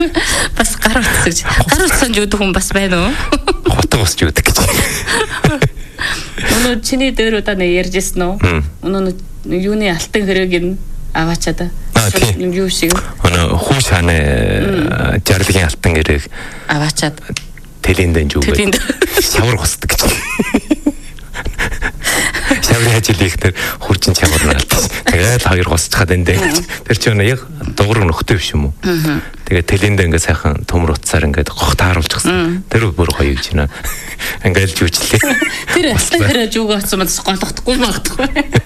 Бас гар утсаж. Гар утсан жууд хүн бас байна уу? Хотог усч үүдэг гэж. Өнөө чиний дээр удаа нэ ярьжсэн үү? Өнөө юуны алтан хэрэг нь аваачаад. Юу шиг. Өнөө хүн шааны жарлагын алтан хэрэг аваачаад тэлийн дэн жүүгээ. Шавар гусдаг гэж. Шаврын хажийлихтэр хурчин чамар наалтсан. Тэгээд хоёр госчхад энэ гэж. Тэр чинь яг дугур нөхдөв биш юм уу? Тэгээд тэлэндээ ингээ сайхан төмөр утсаар ингээ гох тааруулчихсан. Тэр бүр гоё гэж байна. Ингээл жүүжлээ. Тэр алтан хэрэг жүүгээ оцсон мас голохдохгүй магадгүй.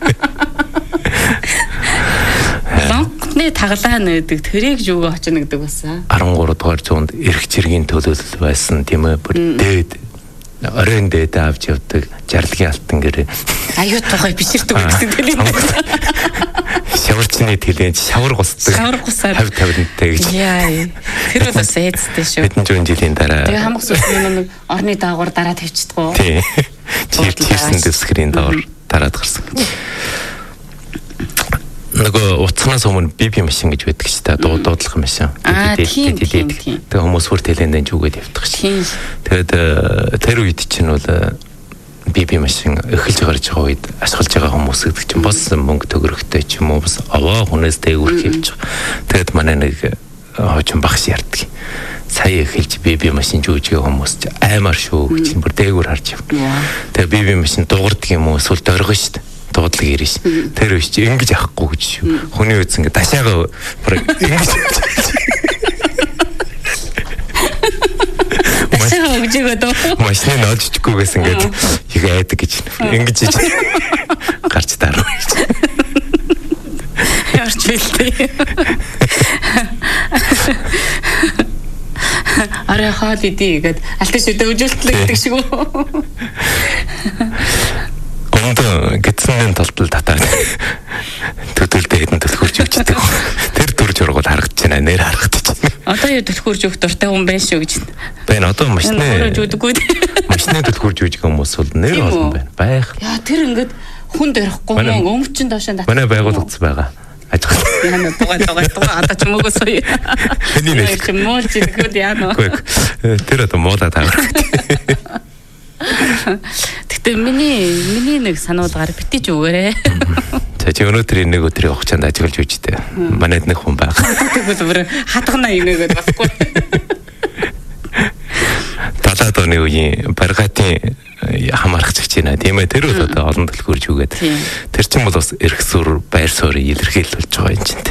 Лонкны таглаа нэдэг тэрийг жүүгээ очно гэдэг басан. 13 дугаар зуунд эрх зэргийн төлөөлөл байсан тийм ээ. Бүр дээд оройн дээд авч явдаг жарлагын алтан гэрээ. Аюу тухай биширдэг гэсэн тэлийн. Шаварчны тэлийн шавар гусдаг. Шавар гусаад 50-50-тай гэж. Яа. Тэр бас эцтэй шүү. Хэдэн зуун жилийн дараа. Тэгээ хамаг сүлжээ нэг орны даагуур дараа тавьчихдгоо. Тий. Чирсэн дэвсгэрийн доор дараад гарсан. Нөгөө утаснаас өмнө биби машин гэж байдаг шүү дээ. Дуудлах машин. Тэгээ хүмүүс бүр тэлэндэн зүгээд явдаг шүү. Тэгээд тэр үед чинь бол биби машин эхэлж гарч байгаа үед ашиглаж байгаа хүмүүс гэдэг чинь бас мөнгө төгрөгтэй ч юм уу бас аваа хүнээс дээгүүрх явж байгаа. Тэгээд манай нэг хоочин багш ярьдаг. Сая эхэлж биби машин жүүжгээ хүмүүс ч аймаар шүү гэж бүр дээгүүр харж явна. Тэгээд биби машин дуурдаг юм уу эсвэл дөргөн шүү дээ. Дуудлага ирж. Тэр үеч ингэж авахгүй гэж шүү. Хүний үз ингэ дашаага бүр ингэж. Дашаага гэж өгдөө. Машины нодчихгүйгээс ингэж их айдаг гэж. Ингэж гарч дарав. Ярч бэлтэй. Арай хаад идий гэд алташ өдөө үжилтлээ гэдэг шиг үү. Ондоо гидсэн толтол татаад төдөлдөө хэдэн төлхөрж өгчдөг. Тэр дүр жургууд харагдаж байна. Нэр харагдаж байна. Одоо юу төлхөрж өгөх дуртай хүн байна шүү гэж. Байна. Одоо машины өгдөггүй. Машины төлхөрж өгч хүмүүс бол нэр олон байна. Байх. Яа тэр ингээд хүн дөрөхгүй юм. Өмчин доошоо татсан. Манай байгууллагц байгаа. Ажиг. Яна тугаа одоо ч мөгөөс уу. Эний нэг ч муулж ирэхэд яана. Тэр одоо муулаа таа. Гэтэ миний нэг сануулгаар битэж өгөөрэй. За чи өнөөдөр нэг өдрийн хугацаанд ажиглаж үжтэй. Манайд нэг хүн байгаа. Тэгвэл бүр хатгана инээгээд басгүй. 70-аад оны үеийн баргатын хамаарахч байна. Тийм ээ тэр бол одоо олон төлхөрж үгээд. Тэр чинь бол бас эрх суурь, байр суурийг илэрхийлүүлж байгаа юм чинь.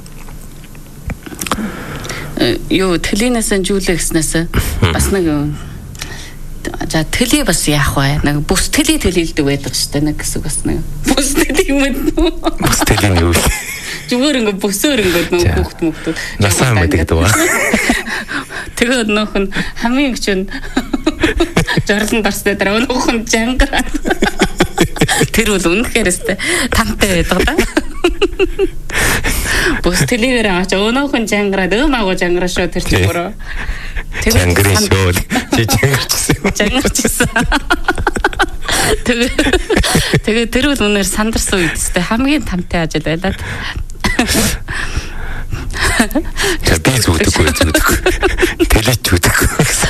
Юу тэлийнээс жүүлээ гэснээс бас нэг за тэлий бас яах вэ? Нэг бүс тэлий төлөөлдөг байдаг шүү дээ. Нэг гэсэн бас нэг бүс тэлий юм уу? Бүс тэлий юу? Зүгээр ингээ бүсөөр ингээ нэг хүүхд насаа мэддэг даа. Тэгээд нөх нь хамгийн гүн жорлон дарстай дараа нөх нь жангар. Тэр бол үнэхээр өстэй тамтай байдаг да. Бүс тэлийгээр аваач өнөөх нь жангараад өөмаагүй жангараа шүү тэр чинь бүрөө. Жангарын шүү. Чи жангарчихсан. Жангарчихсан. Тэгээ тэр бол үнээр сандарсан үед өстэй хамгийн тамтай ажил байлаа. Би зүгдэггүй. Тэлэж зүгдэггүй.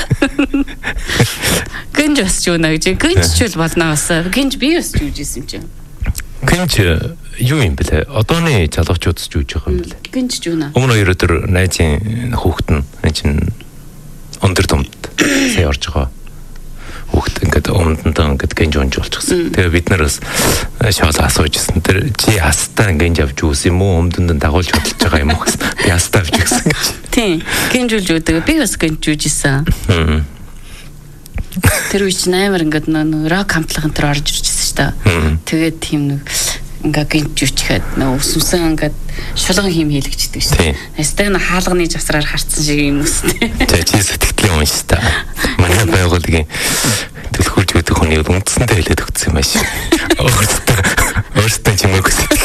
Гинж бас ч үнэ гэж. Гинж ч бол болно бас. Гинж би бас зүгжсэн юм чинь. Гинж юу юм бэлээ? Одооны залуучууд ч үүж байгаа юм бэлээ. Гинж ч үнэ. Өмнө 2 өдөр найзын хүүхэд нь чинь өндөр думд сая орж байгаа. Хүүхэд ингээд өмдөндөө ингээд гинж унж болчихсон. Тэгээ бид нар бас шоол асуужсэн. Тэр чи хастаа гинж авч үүс юм уу? Өмдөндөө дагуулж хөдөлж байгаа юм уу гэсэн. Би хастаа авч гэсэн. Тийм. Гинжүүлж үүдэг. Би бас гинжүүлжсэн. Тэр үеч амар ингээд нөө рок хамтлагын тэр орж ирчихсэн шүү дээ. Тэгээд тийм нэг ингээ гинжүүчгээд нөө өсөмсөн ингээд шулган хим хийлгчдэг шүү. Настайг нэг хаалганы жасраар харцсан шиг юм үстэй. За чи сэтгэлийн юм шүү дээ. Манай байгууллагын төлхөрж өгдөг хүний үндсэндээ хэлээд өгсөн юм ааш. Өөртөө чимээг хүсдэг.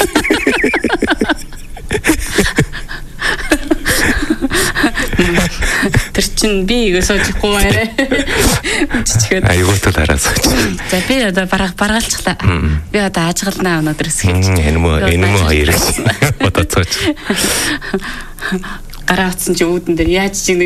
Тэр чинь би суучихгүй байна. Чичгээд. Аюултай дараас. За би одоо баргаалчлаа. Би одоо ажигланаа өнөөдрөөс гэж. Энэ мө хоёр бодоцооч. гараа утсан чи үүдэн дээр яаж чиг